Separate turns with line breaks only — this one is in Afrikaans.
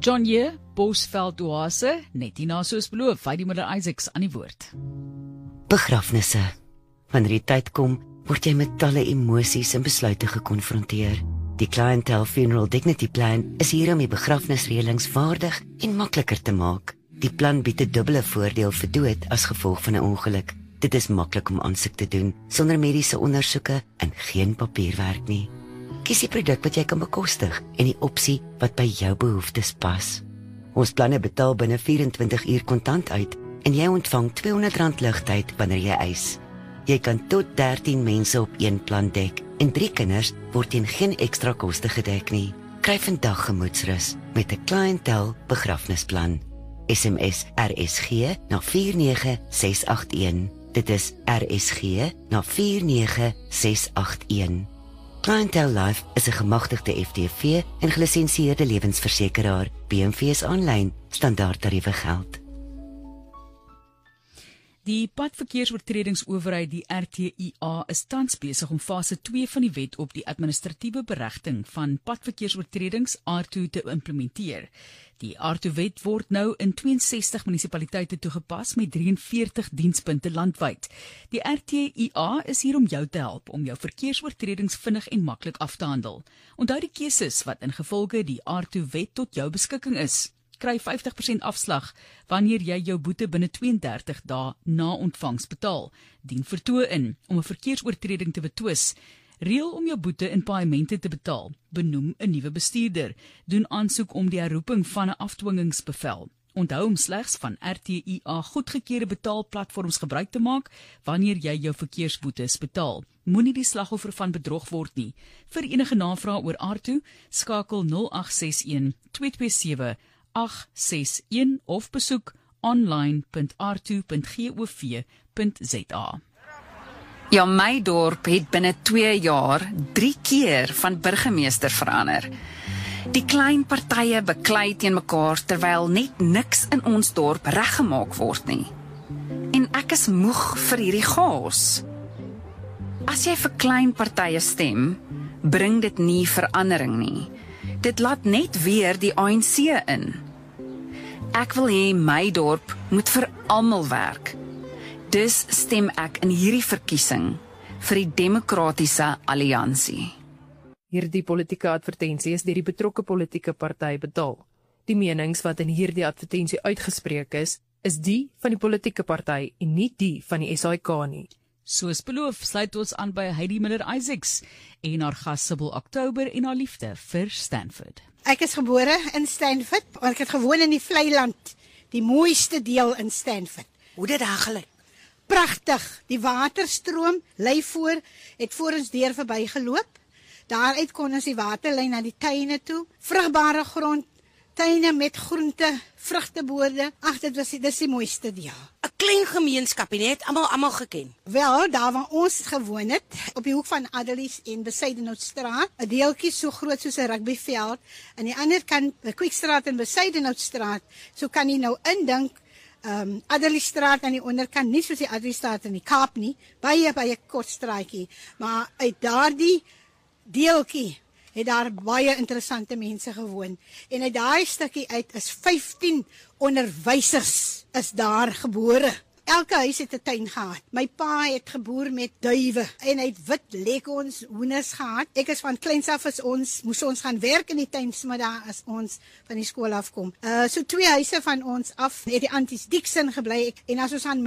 John Ye, Bosveld Oase, net hierna soos beloof, Heidi Müller-Isaacs aan die woord.
Begrafnisse. Wanneer die tyd kom, word jy met talle emosies en besluite gekonfronteer. Die Clientele Funeral Dignity Plan is hier om die begrafnisreëlings vaardig en makliker te maak. Die plan bied 'n dubbele voordeel vir dood as gevolg van 'n ongeluk. Dit is maklik om aansoek te doen, sonder mediese ondersoeke en geen papierwerk nie. Kies die produk wat jy kan bekostig en die opsie wat by jou behoeftes pas. Ons planne betaal binne 24 uur kontant uit en jy ontvang R200 ligtyd wanneer jy eis. Jy kan tot 13 mense op een plan dek en 3 kinders word teen geen ekstra koste gedek nie. Kry vandag gemoedsrus met 'n Clientele begrafnisplan. SMS RSG na 49681. Dit is RSG na 49681. Clientele Life is 'n gemagtigde FTV en gelisensieerde lewensversekeraar. BMV is aanlyn, standaard tariewe geld.
Die padverkeersoortredingsowerheid, die RTIA, is tans besig om fase 2 van die wet op die administratiewe beregting van padverkeersoortredings R2 te implementeer. Die R2-wet word nou in 62 munisipaliteite toegepas met 43 dienspunte landwyd. Die RTIA is hier om jou te help om jou verkeersoortredings vinnig en maklik af te handel. Onthou die keuses wat ingevolge die R2-wet tot jou beskikking is. Kry 50% afslag wanneer jy jou boete binne 32 dae na ontvangs betaal. Dien vertoë in om 'n verkeersoortreding te betwis. Reël om jou boete in paaiemente te betaal. Benoem 'n nuwe bestuurder. Doen aansoek om die herroeping van 'n afdwingingsbevel. Onthou om slegs van RTIA goedgekeurde betaalplatforms gebruik te maak wanneer jy jou verkeersboetes betaal. Moenie die slagoffer van bedrog word nie. Vir enige navrae oor R2, skakel 0861 227 861 of besoek online.r2.gov.za.
Ja, my dorp het binne 2 jaar 3 keer van burgemeester verander. Die klein partye beklei teen mekaar terwyl net niks in ons dorp reggemaak word nie. En ek is moeg vir hierdie chaos. As jy vir klein partye stem, bring dit nie verandering nie. Dit laat net weer die ANC in. Ek wil hê my dorp moet vir almal werk. Dus stem ek in hierdie verkiesing vir die Demokratiese Alliansie.
Hierdie politieke advertensie is deur die betrokke politieke party betaal. Die menings wat in hierdie advertensie uitgespreek is die van die politieke party en nie die van die SAIK nie.
Soos beloof, sluit ons aan by Heidi Müller-Isaacs en haar gas Sybil Oktober en haar liefde vir Stanford.
Ek is gebore in Stanford, maar ek het gewoon in die Vlei Land, die mooiste deel in Stanford.
Hoe dit daar gelyk?
Pragtig, die waterstroom lei het voor ons deur verby geloop. Daaruit kon ons die waterlyn na die tuine toe, vrugbare grond, tuine met groente, vrugteboorde. Ag, dis die mooiste deel.
'n Klein gemeenskap en het almal geken.
Wel, daar waar ons gewoon het, op die hoek van Adelies en Besuidenhoutstraat, 'n deeltjie so groot soos 'n rugbyveld, aan die ander kant, Quickstraat en Besuidenhoutstraat, so kan jy nou indink, Adeliesstraat aan die onderkant, nie soos die Adeliesstraat in die Kaap nie, baie kort straatjie, maar uit daardie deeltjie het daar baie interessante mense gewoon. En uit daai stukkie uit is 15 onderwysers is daar gebore. Elke huis het 'n tuin gehad. My pa het geboer met duwe en hy het wit leghorns, hoenders gehad. Ek is van kleins af moes ons gaan werk in die tuin smiddag as ons van die skool afkom. So 2 huise van ons af het die Anties Dixon gebly en as ons aan